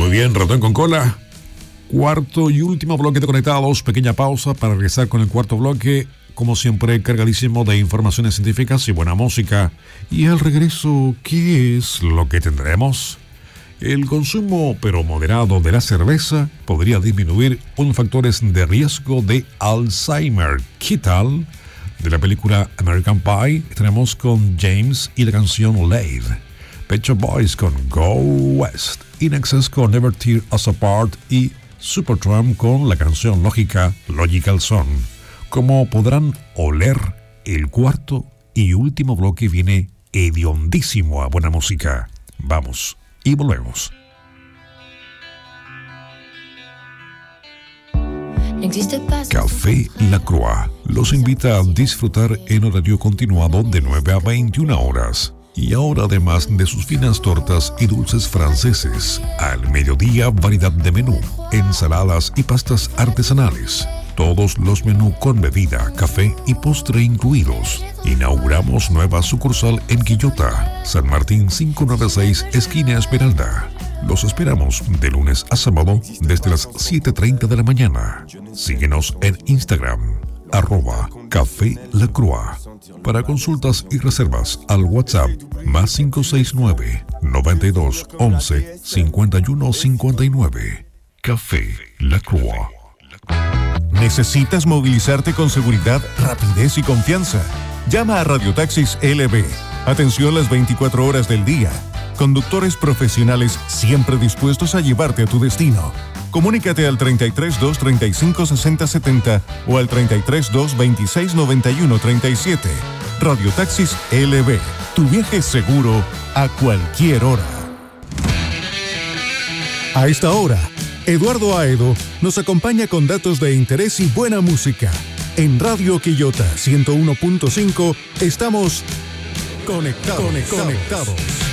Muy bien, ratón con cola. Cuarto y último bloque de Conectados. Pequeña pausa para regresar con el cuarto bloque. Como siempre, cargadísimo de informaciones científicas y buena música. Y al regreso, ¿qué es lo que tendremos? El consumo, pero moderado, de la cerveza podría disminuir unos factores de riesgo de Alzheimer. ¿Qué tal? De la película American Pie, tenemos con James y la canción Late. Pet Shop Boys con Go West. INXS con Never Tear Us Apart y Supertramp con la canción lógica Logical Song. Como podrán oler, el cuarto y último bloque viene hediondísimo a buena música. Vamos y volvemos. Café La Croix los invita a disfrutar en horario continuado de 9 a 21 horas. Y ahora, además de sus finas tortas y dulces franceses, al mediodía variedad de menú, ensaladas y pastas artesanales. Todos los menús con bebida, café y postre incluidos. Inauguramos nueva sucursal en Quillota, San Martín 596, esquina Esmeralda. Los esperamos de lunes a sábado desde las 7:30 de la mañana. Síguenos en Instagram, @Café La Croix. Para consultas y reservas al WhatsApp más 569 92 11 51 59. Café La Croix. ¿Necesitas movilizarte con seguridad, rapidez y confianza? Llama a Radiotaxis LB. Atención las 24 horas del día. Conductores profesionales siempre dispuestos a llevarte a tu destino. Comunícate al 33 2 35 60 70 o al 33 2 26 91 37. Radiotaxis LB. Tu viaje es seguro a cualquier hora. A esta hora, Eduardo Aedo nos acompaña con datos de interés y buena música. En Radio Quillota 101.5 estamos conectados.